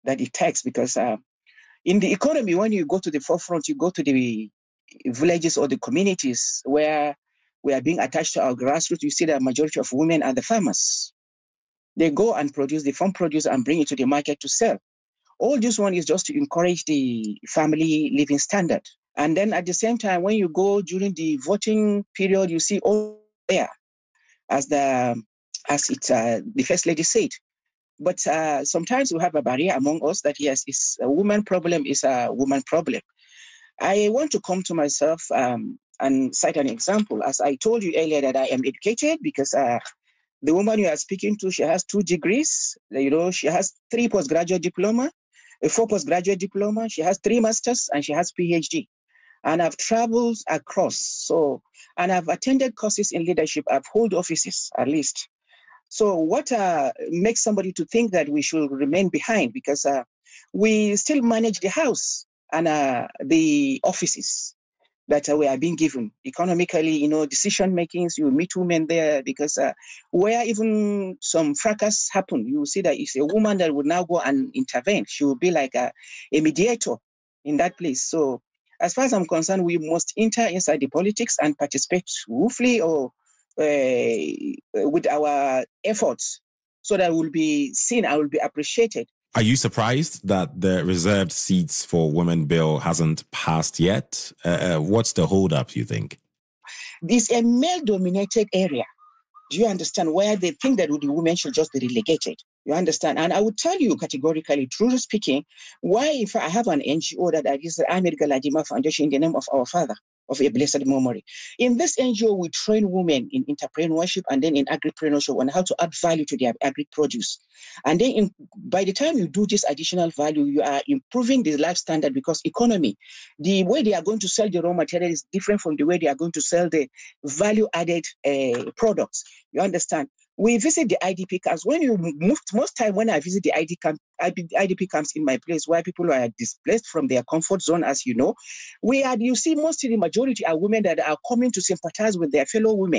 that it takes, because in the economy, when you go to the forefront, you go to the villages or the communities where we are being attached to our grassroots, you see the majority of women are the farmers. They go and produce the farm produce and bring it to the market to sell. All this one is just to encourage the family living standard. And then at the same time, when you go during the voting period, you see all there, as the First Lady said. But sometimes we have a barrier among us that, yes, it's a woman problem is a woman problem. I want to come to myself and cite an example. As I told you earlier, that I am educated, because the woman you are speaking to, she has 2 degrees. She has 3 postgraduate diploma, 4 postgraduate diploma. She has 3 masters, and she has PhD. And I've traveled across. And I've attended courses in leadership. I've held offices, at least. So what makes somebody to think that we should remain behind? Because we still manage the house and the offices that we are being given. Economically, decision makings, you meet women there, because where even some fracas happen, you see that it's a woman that would now go and intervene. She will be like a mediator in that place. So as far as I'm concerned, we must enter inside the politics and participate roughly or with our efforts, so that we'll be seen, I will be appreciated. Are you surprised that the reserved seats for women bill hasn't passed yet? What's the hold-up, you think? This is a male-dominated area. Do you understand? Where they think that the women should just be relegated. You understand? And I would tell you categorically, truly speaking, why, if I have an NGO that is the Ahmed Galadima Foundation in the name of our father, of a blessed memory. In this NGO, we train women in entrepreneurship and then in agripreneurship on how to add value to their agri-produce. And then by the time you do this additional value, you are improving the life standard, because economy, the way they are going to sell the raw material is different from the way they are going to sell the value-added products. You understand? We visit the IDP camps. When you move, most time when I visit the IDP camps in my place where people are displaced from their comfort zone, as you know, you see mostly the majority are women that are coming to sympathize with their fellow women,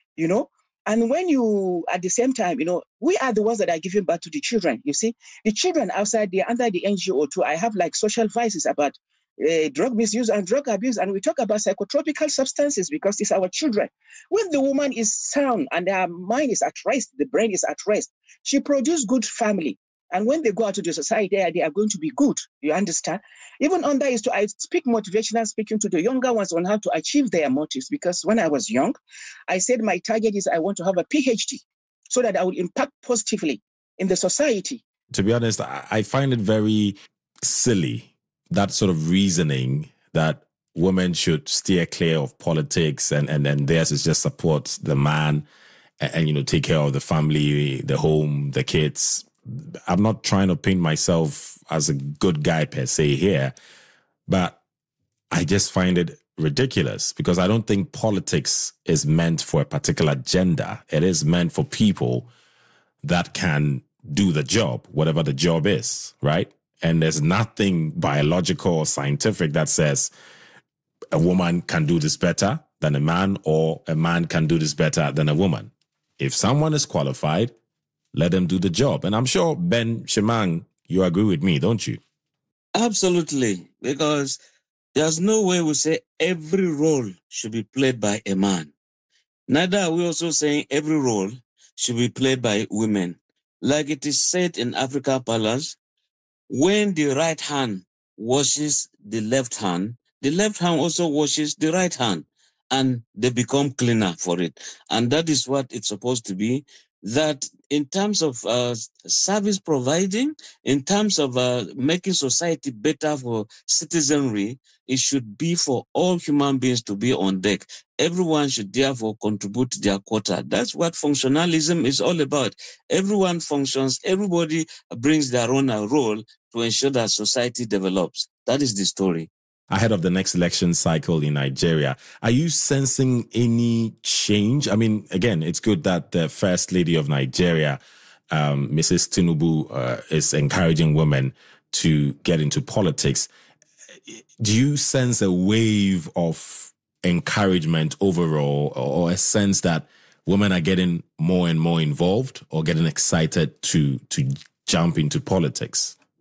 And when you, at the same time, we are the ones that are giving birth to the children. You see, the children outside there, under the NGO too, I have like social vices about drug misuse and drug abuse, and we talk about psychotropical substances because it's our children. When the woman is sound and her mind is at rest, the brain is at rest, she produces good family. And when they go out to the society, they are going to be good. You understand? Even on that is I speak motivational speaking to the younger ones on how to achieve their motives. Because when I was young, I said my target is I want to have a PhD so that I will impact positively in the society. To be honest, I find it very silly, that sort of reasoning that women should steer clear of politics and theirs is just support the man and take care of the family, the home, the kids. I'm not trying to paint myself as a good guy per se here, but I just find it ridiculous because I don't think politics is meant for a particular gender. It is meant for people that can do the job, whatever the job is, right? And there's nothing biological or scientific that says a woman can do this better than a man or a man can do this better than a woman. If someone is qualified, let them do the job. And I'm sure, Ben Shemang, you agree with me, don't you? Absolutely, because there's no way we say every role should be played by a man. Neither are we also saying every role should be played by women. Like it is said in Africa Palace, when the right hand washes the left hand also washes the right hand, and they become cleaner for it. And that is what it's supposed to be, that in terms of service providing, in terms of making society better for citizenry, it should be for all human beings to be on deck. Everyone should therefore contribute their quota. That's what functionalism is all about. Everyone functions, everybody brings their own role to ensure that society develops. That is the story. Ahead of the next election cycle in Nigeria, are you sensing any change? I mean, again, it's good that the First Lady of Nigeria, Mrs. Tinubu, is encouraging women to get into politics. Do you sense a wave of encouragement overall, or a sense that women are getting more and more involved or getting excited to jump into politics?